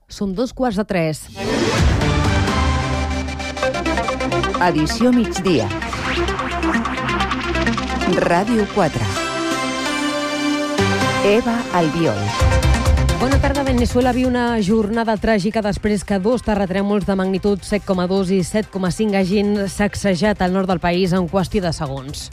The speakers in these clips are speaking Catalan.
Són 2:15. Edició migdia. Ràdio 4. Eva Albiol. Bona tarda. Veneçuela viu una jornada tràgica després que dos terratrèmols de magnitud 7,2 i 7,5 hagin sacsejat el nord del país en qüestió de segons.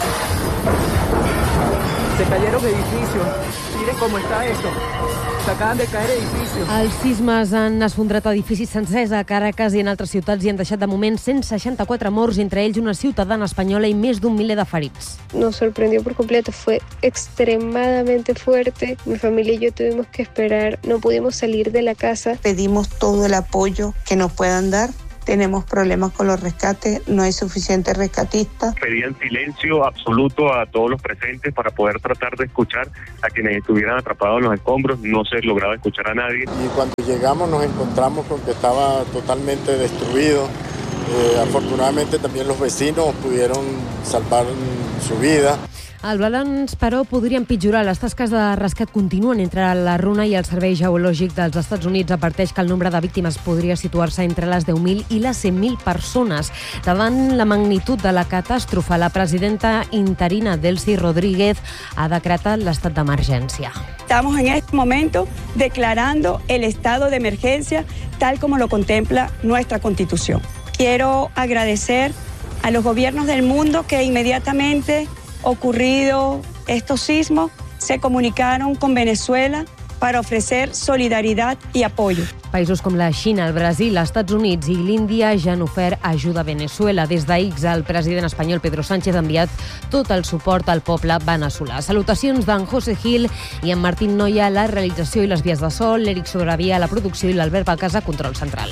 Se cayeron edificios. Miren cómo está esto. Se acaban de caer edificios. Els sismes han esfondrat edificis sencers a Caracas i en altres ciutats i han deixat de moment 164 morts, entre ells una ciutadana espanyola i més d'un miler de ferits. Nos sorprendió por completo, fue extremadamente fuerte. Mi familia y yo tuvimos que esperar, no pudimos salir de la casa. Pedimos todo el apoyo que nos puedan dar. Tenemos problemas con los rescates, no hay suficientes rescatistas. Pedían silencio absoluto a todos los presentes para poder tratar de escuchar a quienes estuvieran atrapados en los escombros. No se lograba escuchar a nadie. Y cuando llegamos nos encontramos con que estaba totalmente destruido. Afortunadamente también los vecinos pudieron salvar su vida. El balanç, però, podria empitjorar. Les tasques de rescat continuen entre la Runa i el Servei Geològic dels Estats Units adverteix que el nombre de víctimes podria situar-se entre les 10.000 i les 100.000 persones. Davant la magnitud de la catàstrofe, la presidenta interina Delcy Rodríguez ha decretat l'estat d'emergència. Estamos en este momento declarando el estado de emergencia tal como lo contempla nuestra Constitución. Quiero agradecer a los gobiernos del mundo que inmediatamente ocurrido estos sismos, se comunicaron con Venezuela para ofrecer solidaridad y apoyo. Països com la Xina, el Brasil, els Estats Units i l'Índia ja han ofert ajuda a Veneçuela. Des d'ahir, el president espanyol Pedro Sánchez ha enviat tot el suport al poble veneçolà. Salutacions d'en José Gil i en Martín Noia a la realització i les vies de sol, l'Eric Sobravia a la producció i l'Albert Balcàs a control central.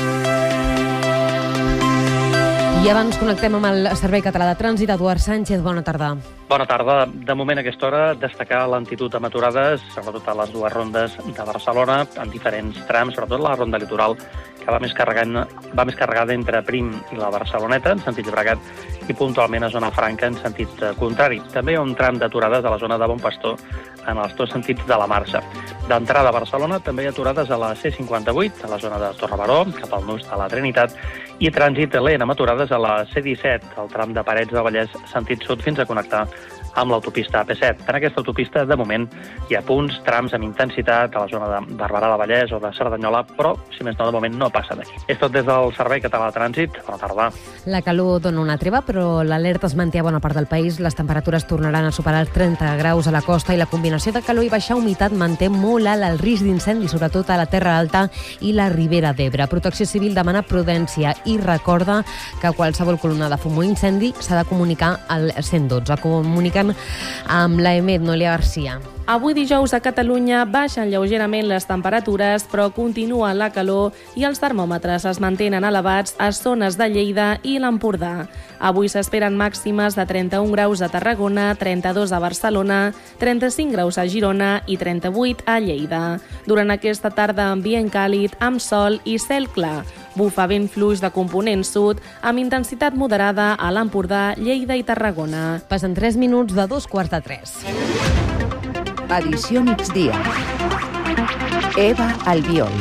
I abans connectem amb el Servei Català de Trànsit. Eduard Sánchez, bona tarda. Bona tarda. De moment, a aquesta hora, destacar l'entitud amb aturades, sobretot a les dues rondes de Barcelona, en diferents trams, sobretot la ronda litoral, que va més carregada entre Prim i la Barceloneta, en sentit Llobregat, i puntualment a Zona Franca, en sentit contrari. També hi ha un tram d'aturades a la zona de Bon Pastor, en els dos sentits de la marxa. D'entrada a Barcelona també hi ha aturades a la C58, a la zona de Torre-Baró, cap al nus de la Trinitat, i trànsit lent amb aturades a la C17, al tram de Parets del Vallès, sentit sud, fins a connectar amb l'autopista AP7. En aquesta autopista, de moment, hi ha punts, trams amb intensitat a la zona de Barberà del Vallès o de Cerdanyola, però, si més no, de moment no passa d'aquí. És tot des del Servei Català de Trànsit. Bona tarda. La calor dona una treva, però l'alerta es manté a bona part del país. Les temperatures tornaran a superar els 30 graus a la costa i la combinació de calor i baixa humitat manté molt alt el risc d'incendi, sobretot a la Terra Alta i la Ribera d'Ebre. Protecció Civil demana prudència i recorda que qualsevol columna de fum o incendi s'ha de comunicar al 112. Comuniquem amb la EMET, Noelia Garcia. Avui dijous a Catalunya baixen lleugerament les temperatures, però continua la calor i els termòmetres es mantenen elevats a zones de Lleida i l'Empordà. Avui s'esperen màximes de 31 graus a Tarragona, 32 a Barcelona, 35 graus a Girona i 38 a Lleida. Durant aquesta tarda, ambient càlid, amb sol i cel clar. Bufa vent fluix de component sud, amb intensitat moderada a l'Empordà, Lleida i Tarragona. Passen 3 minuts de 2:15. Edició migdia. Eva Albiol.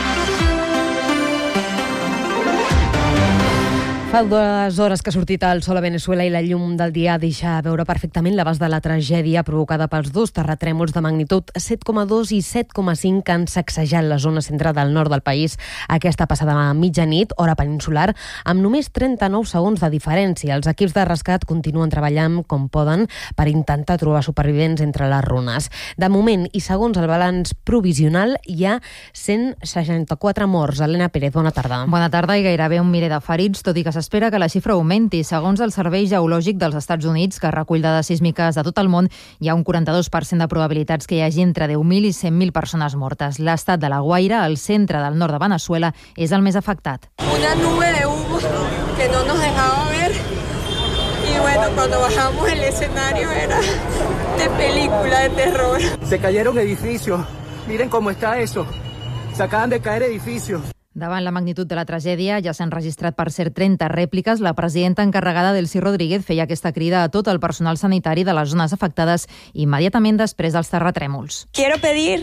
Fa 2 hores que ha sortit el sol a Veneçuela i la llum del dia deixa veure perfectament l'abast de la tragèdia provocada pels dos terratrèmols de magnitud 7,2 i 7,5 que han sacsejat la zona central del nord del país aquesta passada mitjanit, hora peninsular, amb només 39 segons de diferència. Els equips de rescat continuen treballant com poden per intentar trobar supervivents entre les runes. De moment, i segons el balanç provisional, hi ha 164 morts. Helena Pérez, bona tarda. Bona tarda i gairebé un miler de ferits, tot i que s'espera que la xifra augmenti. Segons el Servei Geològic dels Estats Units, que recull dades sísmiques de tot el món, hi ha un 42% de probabilitats que hi hagi entre 10.000 i 100.000 persones mortes. L'estat de la Guaira, al centre del nord de Veneçuela, és el més afectat. Una nube de humo que no nos dejaba ver y bueno, cuando bajamos el escenario era de película de terror. Se cayeron edificios. Miren cómo está eso. Se acaban de caer edificios. Davant la magnitud de la tragèdia, ja s'han registrat per cert 30 rèpliques. La presidenta encarregada Delcy Rodríguez feia aquesta crida a tot el personal sanitari de les zones afectades immediatament després dels terratrèmols. Quiero pedir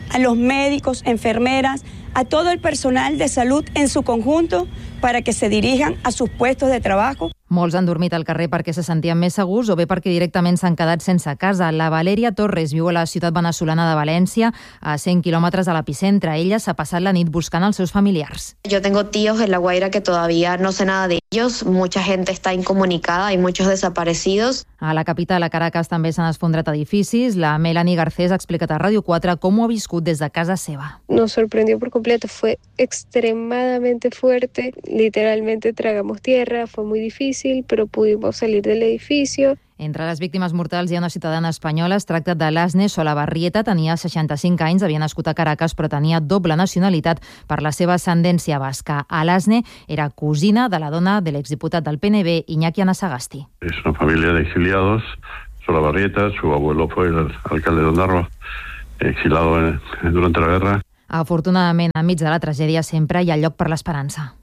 a los médicos, enfermeras, a todo el personal de salud en su conjunto para que se dirijan a sus puestos de trabajo. Molts han dormit al carrer perquè se sentien més segurs o bé perquè directament s'han quedat sense casa. La Valeria Torres viu a la ciutat venezolana de València, a 100 quilòmetres de l'epicentre. Ella s'ha passat la nit buscant els seus familiars. Yo tengo tíos en La Guaira que todavía no sé nada de ellos. Mucha gente está incomunicada, hay muchos desaparecidos. A la capital, a Caracas, també s'han esfondrat edificis. La Melanie Garcés ha explicat a Ràdio 4 com ho ha viscut des de casa seva. Nos sorprendió por completo, fue extremadamente fuerte. Literalmente tragamos tierra, fue muy difícil, pero pudimos salir del edificio. Entre les víctimes mortals hi ha una ciutadana espanyola. Es tracta de l'Asne Solabarrieta. Tenia 65 anys, havia nascut a Caracas, però tenia doble nacionalitat per la seva ascendència basca. L'Asne era cosina de la dona de l'exdiputat del PNV, Iñaki Anasagasti. Es una familia de exiliados. Solabarrieta, su abuelo fue el alcalde de Ondarroa, exilado durante la guerra. Afortunadament, enmig de la tragèdia sempre hi ha lloc per l'esperança.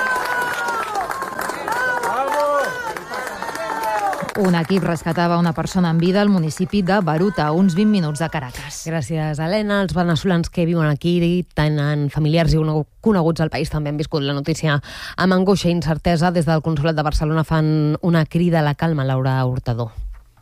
Un equip rescatava una persona en vida al municipi de Baruta, a uns 20 minuts de Caracas. Gràcies, Helena. Els veneçolans que viuen aquí tenen familiars i coneguts al país també han viscut la notícia amb angoixa i incertesa. Des del Consolat de Barcelona fan una crida a la calma, Laura Hurtadó.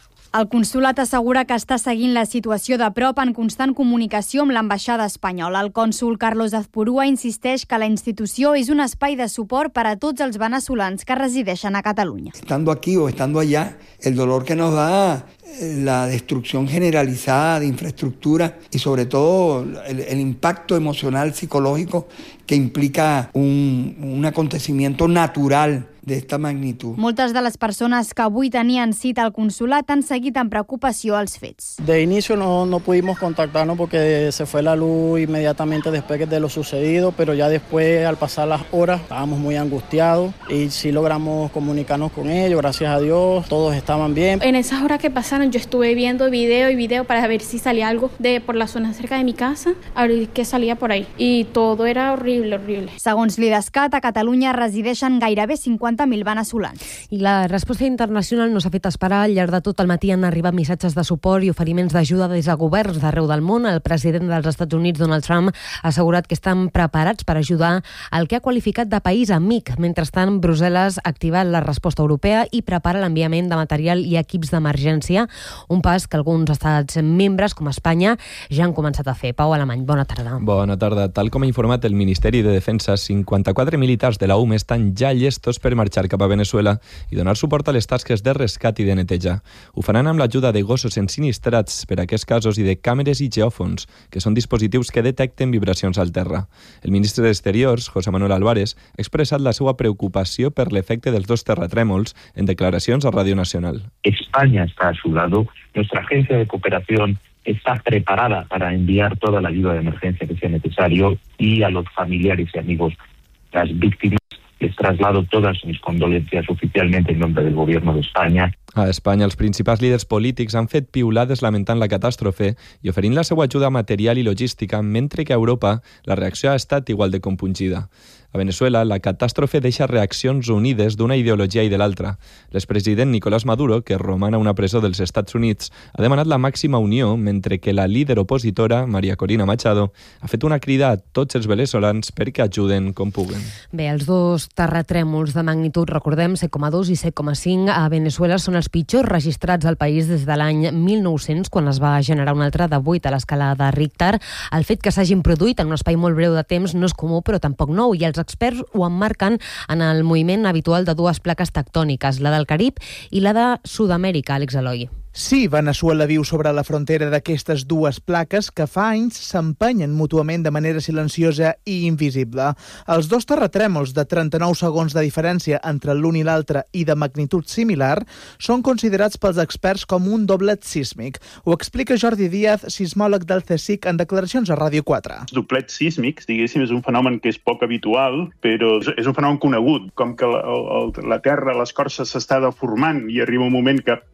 El consolat assegura que està seguint la situació de prop en constant comunicació amb l'ambaixada espanyola. El cònsol Carlos Azpurúa insisteix que la institució és un espai de suport per a tots els veneçolans que resideixen a Catalunya. Estando aquí o estando allá, el dolor que nos da la destrucción generalizada de infraestructura y sobre todo el impacto emocional psicológico que implica un acontecimiento natural de esta magnitud. Moltes de les persones que avui tenien cita al consolat han seguit amb preocupació els fets. De inicio no pudimos contactarnos porque se fue la luz inmediatamente después de lo sucedido, pero ya después, al pasar las horas, estábamos muy angustiados y sí logramos comunicarnos con ellos, gracias a Dios, todos estaban bien. En esas horas que pasaron yo estuve viendo video para ver si salía algo por la zona cerca de mi casa, a ver qué salía por ahí. Y todo era horrible. Segons l'IDESCAT, a Catalunya resideixen gairebé 50.000 veneçolans. I la resposta internacional no s'ha fet esperar. Al llarg de tot el matí han arribat missatges de suport i oferiments d'ajuda des de governs d'arreu del món. El president dels Estats Units, Donald Trump, ha assegurat que estan preparats per ajudar el que ha qualificat de país amic. Mentrestant, Brussel·les ha activat la resposta europea i prepara l'enviament de material i equips d'emergència, un pas que alguns estats membres, com Espanya, ja han començat a fer. Pau Alemany, bona tarda. Bona tarda. Tal com ha informat el Ministeri de Defensa, 54 militars de la UME estan ja llestos per marxar cap a Venezuela i donar suport a les tasques de rescat i de neteja. Ho faran amb l'ajuda de gossos ensinistrats per a aquests casos i de càmeres i geòfons, que són dispositius que detecten vibracions al terra. El ministre d'Exteriors, José Manuel Álvarez, ha expressat la seva preocupació per l'efecte dels dos terratrèmols en declaracions a Radio Nacional. España está a su lado, nuestra agencia de cooperación está preparada para enviar toda la ayuda de emergencia que sea necesario y a los familiares y amigos de las víctimas les traslado todas mis condolencias oficialmente en nombre del Gobierno de España. A Espanya, els principals líders polítics han fet piulades lamentant la catàstrofe i oferint la seva ajuda material i logística, mentre que a Europa la reacció ha estat igual de compungida. A Venezuela, la catàstrofe deixa reaccions unides d'una ideologia i de l'altra. L'expresident Nicolás Maduro, que roman a una presó dels Estats Units, ha demanat la màxima unió, mentre que la líder opositora, María Corina Machado, ha fet una crida a tots els veneçolans perquè ajuden com puguen. Bé, els dos terratrèmols de magnitud, recordem, 7,2 i 7,5 a Venezuela són els pitjors registrats al país des de l'any 1900, quan es va generar un altre de 8 a l'escala de Richter. El fet que s'hagin produït en un espai molt breu de temps no és comú, però tampoc nou, i els experts ho emmarquen en el moviment habitual de dues plaques tectòniques, la del Carib i la de Sud-amèrica, Àlex Eloi. Sí, Venezuela viu sobre la frontera d'aquestes dues plaques que fa anys s'empenyen mútuament de manera silenciosa i invisible. Els dos terratrèmols de 39 segons de diferència entre l'un i l'altre i de magnitud similar són considerats pels experts com un doblet sísmic. Ho explica Jordi Díaz, sismòleg del CSIC, en declaracions a Ràdio 4. Els doblets sísmics, diguéssim, és un fenomen que és poc habitual, però és un fenomen conegut. Com que la Terra, l'escorça s'està deformant i arriba un moment que, plap,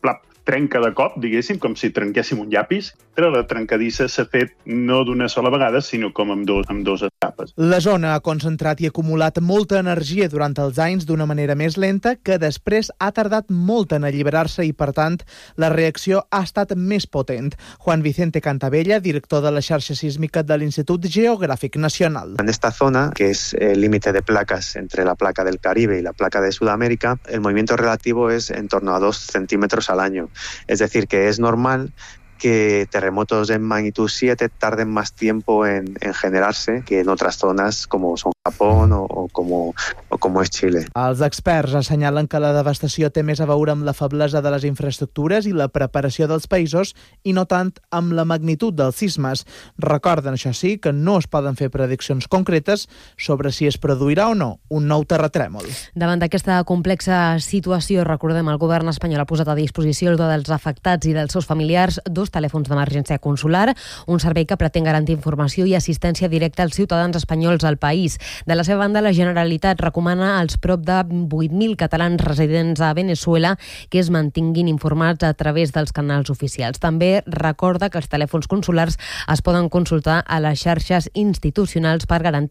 trenca de cop, diguéssim, com si trenquéssim un llapis, però la trencadissa s'ha fet no d'una sola vegada, sinó com amb dos etapes. La zona ha concentrat i acumulat molta energia durant els anys d'una manera més lenta, que després ha tardat molt en alliberar-se i, per tant, la reacció ha estat més potent. Juan Vicente Cantabella, director de la xarxa sísmica de l'Institut Geogràfic Nacional. En esta zona, que es el límite de placas entre la placa del Caribe y la placa de Sudamérica, el movimiento relativo es en torno a 2 centímetros al año. Es decir, que es normal que terremotos en magnitud 7 tarden más tiempo en generarse que en otras zonas como son Japón o como és Xile. Els experts assenyalen que la devastació té més a veure amb la feblesa de les infraestructures i la preparació dels països i no tant amb la magnitud dels sismes. Recorden, això sí, que no es poden fer prediccions concretes sobre si es produirà o no un nou terratrèmol. Davant d'aquesta complexa situació, recordem, el govern espanyol ha posat a disposició dels afectats i dels seus familiars 2 telèfons d'emergència consular, un servei que pretén garantir informació i assistència directa als ciutadans espanyols al país. De la seva banda, la Generalitat recomana als prop de 8.000 catalans residents a Venezuela que es mantinguin informats a través dels canals oficials. També recorda que els telèfons consulars es poden consultar a les xarxes institucionals per garantir